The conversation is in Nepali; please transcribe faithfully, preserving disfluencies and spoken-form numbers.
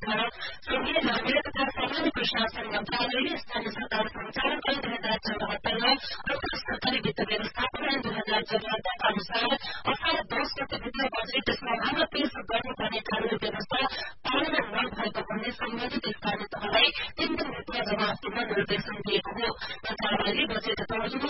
छ। संघीय नागरिक तथा सामान्य प्रशासन मन्त्रालयले स्थानीय सरकार संचालन ऐन दुई हजार चौहत्तर र अर्को सरकारी वित्त व्यवस्थापन ऐन दुई हजार चौहत्तरका अनुसार असार दस गतेभित्र बजेट सभामा पेश गर्नुपर्ने कानूनी व्यवस्था पालना नभएको भन्ने सम्बन्धित स्थानीय तहलाई तीन दिन भित्र जवाफ दिन निर्देशन दिएको हो। मन्त्रालयले बजेट तर्जुमा